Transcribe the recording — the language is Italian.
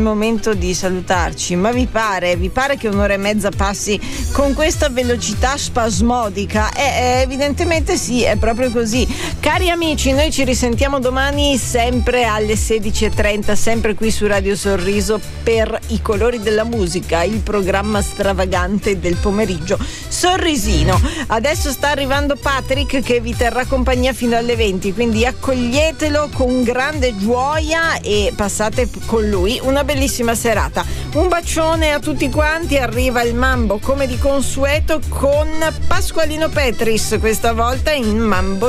momento di salutarci, ma vi pare che un'ora e mezza passi con questa velocità spasmodica? Evidentemente sì, è proprio così. Cari amici, noi ci risentiamo domani sempre alle 16:30, sempre qui su Radio Sorriso per I Colori della Musica, il programma stravagante del pomeriggio sorrisino. Adesso sta arrivando Patrick che vi terrà compagnia fino alle 20, quindi accoglietelo con grande gioia e passate con lui una bellissima serata. Un bacione a tutti quanti, arriva il Mambo come di consueto con Pasqualino Petris, questa volta in Mambo